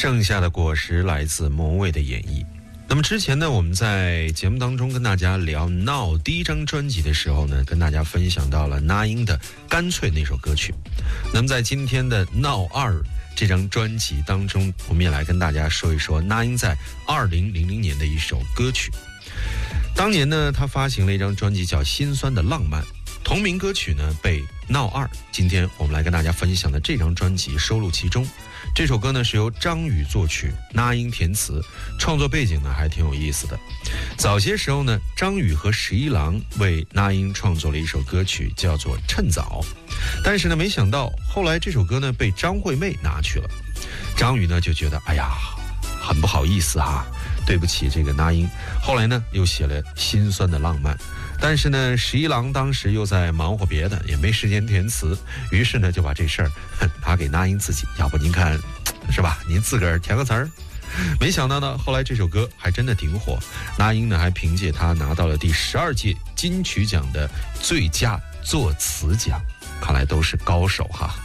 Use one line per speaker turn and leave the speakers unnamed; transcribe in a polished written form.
剩下的果实来自莫文蔚的演绎。那么之前呢，我们在节目当中跟大家聊《闹》第一张专辑的时候呢，跟大家分享到了那英的《干脆》那首歌曲。那么在今天的《闹2》这张专辑当中，我们也来跟大家说一说那英在2000年的一首歌曲。当年呢，他发行了一张专辑叫《心酸的浪漫》，同名歌曲呢被《闹2》今天我们来跟大家分享的这张专辑收录其中。这首歌呢是由张宇作曲，那英填词，创作背景呢还挺有意思的。早些时候呢，张宇和十一郎为那英创作了一首歌曲，叫做《趁早》，但是呢，没想到后来这首歌呢被张惠妹拿去了。张宇呢就觉得，哎呀，很不好意思哈，对不起这个那英。后来呢又写了《心酸的浪漫》。但是呢，十一郎当时又在忙活别的，也没时间填词，于是呢就把这事儿拿给那英自己，要不您看是吧，您自个儿填个词儿。没想到呢，后来这首歌还真的挺火，那英呢还凭借它拿到了第12届金曲奖的最佳作词奖，看来都是高手哈。